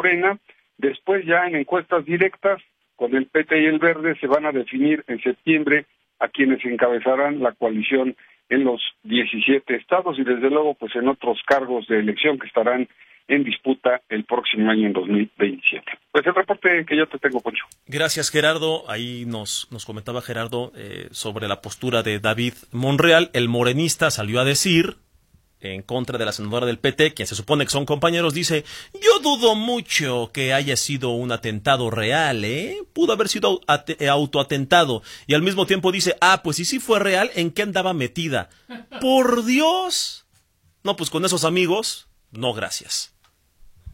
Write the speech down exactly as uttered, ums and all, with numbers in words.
Morena. Después ya en encuestas directas, con el P T y el Verde, se van a definir en septiembre a quienes encabezarán la coalición en los diecisiete estados y desde luego pues en otros cargos de elección que estarán en disputa el próximo año en dos mil veintisiete. Pues el reporte que yo te tengo, Poncho. Gracias, Gerardo. Ahí nos, nos comentaba Gerardo eh, sobre la postura de David Monreal. El morenista salió a decir, en contra de la senadora del P T, quien se supone que son compañeros, dice: yo dudo mucho que haya sido un atentado real, ¿eh? Pudo haber sido autoatentado. Y al mismo tiempo dice: ah, pues si sí fue real, ¿en qué andaba metida? ¡Por Dios! No, pues con esos amigos, no gracias.